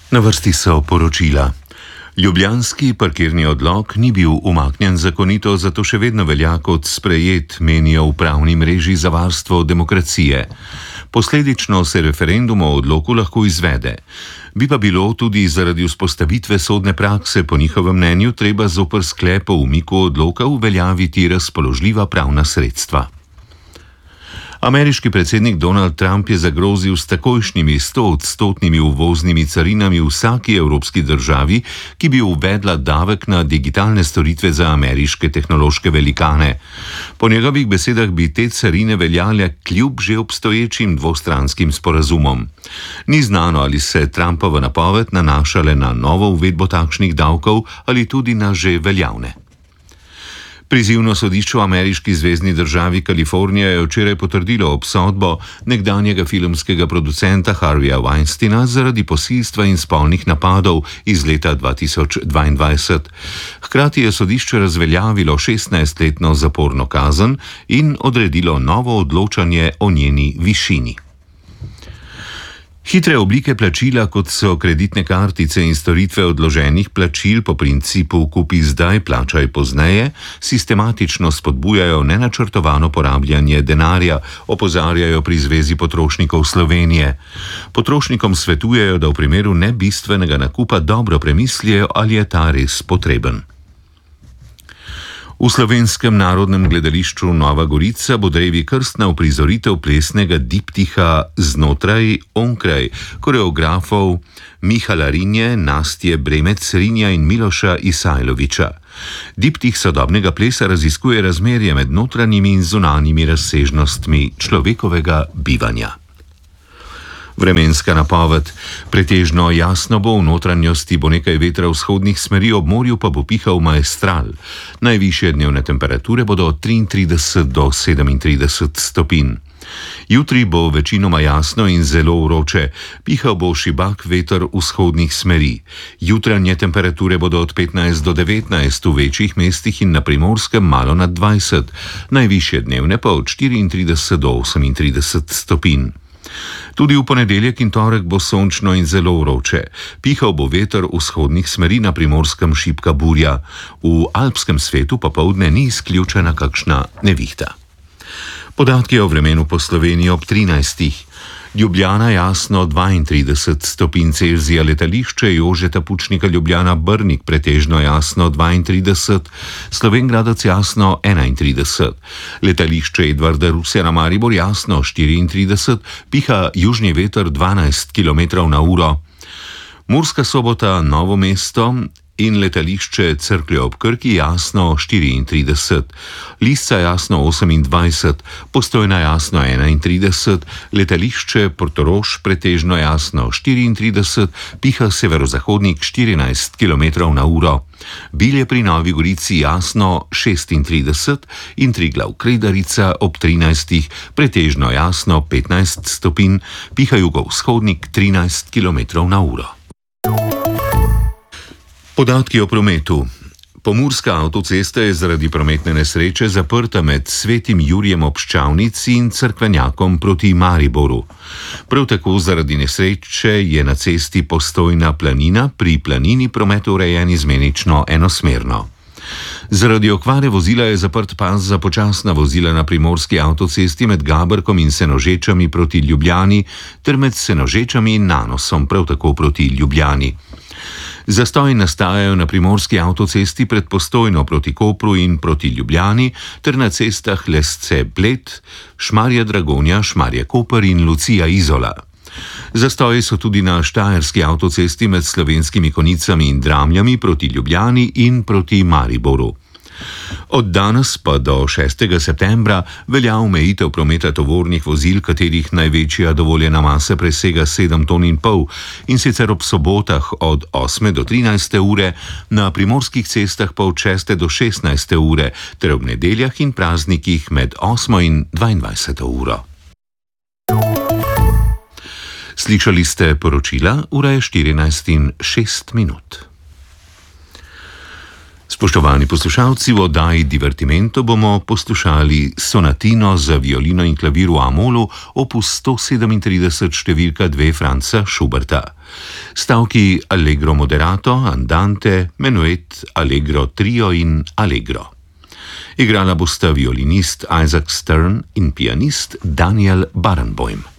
Na vrsti so poročila. Ljubljanski parkirni odlok ni bil umaknjen zakonito, zato še vedno velja kot sprejet, menijo v pravni mreži za varstvo demokracije. Posledično se referendum o odloku lahko izvede. Bi pa bilo tudi zaradi vzpostavitve sodne prakse po njihovem mnenju treba zoper sklep o umiku odloka uveljaviti razpoložljiva pravna sredstva. Ameriški predsednik Donald Trump je zagrozil s takojšnjimi 100-odstotnimi uvoznimi carinami v vsaki evropski državi, ki bi uvedla davek na digitalne storitve za ameriške tehnološke velikane. Po njegovih besedah bi te carine veljale kljub že obstoječim dvostranskim sporazumom. Ni znano, ali se Trumpova napoved nanaša le na novo uvedbo takšnih davkov ali tudi na že veljavne. Prizivno sodišče v ameriški zvezni državi Kalifornija je včeraj potrdilo obsodbo nekdanjega filmskega producenta Harveya Weinsteina zaradi posilstva in spolnih napadov iz leta 2022. Hkrati je sodišče razveljavilo 16-letno zaporno kazen in odredilo novo odločanje o njeni višini. Hitre oblike plačila, kot so kreditne kartice in storitve odloženih plačil po principu kupi zdaj, plačaj pozneje, sistematično spodbujajo nenačrtovano porabljanje denarja, opozarjajo pri Zvezi potrošnikov Slovenije. Potrošnikom svetujejo, da v primeru nebistvenega nakupa dobro premislijo, ali je ta res potreben. V Slovenskem narodnem gledališču Nova Gorica bo drevi krstna uprizoritev plesnega diptiha Znotraj, onkraj koreografov Mihala Rinje, Nastje Bremec-Rinja in Miloša Isajloviča. Diptih sodobnega plesa raziskuje razmerje med notranjimi in zunanjimi razsežnostmi človekovega bivanja. Vremenska napoved. Pretežno jasno bo, v notranjosti bo nekaj vetra vzhodnih smeri, ob morju pa bo pihal maestral. Najvišje dnevne temperature bodo od 33 do 37 stopinj. Jutri bo večinoma jasno in zelo vroče, pihal bo šibak veter vzhodnih smeri. Jutranje temperature bodo od 15 do 19 v večjih mestih in na Primorskem malo nad 20, najvišje dnevne pa od 34 do 38 stopinj. Tudi v ponedeljek in torek bo sončno in zelo vroče. Pihal bo veter vzhodnih smeri, na Primorskem šibka burja. V alpskem svetu pa poldne ni izključena kakšna nevihta. Podatki o vremenu po Sloveniji ob 13. Ljubljana jasno 32 stopinj Celzija, letališče Jožeta Pučnika Ljubljana Brnik pretežno jasno 32, Slovenj Gradec jasno 31, letališče Edvarda Rusjana Maribor jasno 34, piha južni veter 12 km/h. Murska Sobota Novo mesto in letališče Cerklje ob Krki jasno 34, Lisca jasno 28, Postojna jasno 31, letališče Portorož pretežno jasno 34, piha severozahodnik 14 km/h. Bilje pri Novi Gorici jasno 36 in Triglav Kredarica ob 13, pretežno jasno 15 stopinj, piha jugovzhodnik 13 km/h. Podatki o prometu. Pomurska avtocesta je zaradi prometne nesreče zaprta med Svetim Jurijem ob Ščavnici in Cerkvenjakom proti Mariboru. Prav tako zaradi nesreče je na cesti Postojna Planina pri Planini promet urejen izmenično enosmerno. Zaradi okvare vozila je zaprt pas za počasna vozila na primorski avtocesti med Gaberkom in Senožečami proti Ljubljani ter med Senožečami in Nanosom prav tako proti Ljubljani. Zastoji nastajajo na primorski avtocesti pred Postojno proti Kopru in proti Ljubljani ter na cestah Lesce-Bled, Šmarje-Dragonja, Šmarje-Koper in Lucija-Izola. Zastoji so tudi na štajerski avtocesti med Slovenskimi Konicami in Dramljami proti Ljubljani in proti Mariboru. Od danes pa do 6. septembra velja omejitev prometa tovornih vozil, katerih največja dovoljena masa presega 7,5 ton in sicer ob sobotah od 8. do 13. ure, na primorskih cestah pa od 6. do 16. ure ter ob nedeljah in praznikih med 8. in 22. uro. Slišali ste poročila, ura je 14:06. Spoštovani poslušalci, v oddaji Divertimento bomo poslušali sonatino za violino in klavir v A-molu, opus 137 številka 2 Franza Schuberta. Stavki Allegro moderato, Andante, Menuet, Allegro trio in Allegro. Igrala bosta violinist Isaac Stern in pianist Daniel Barenboim.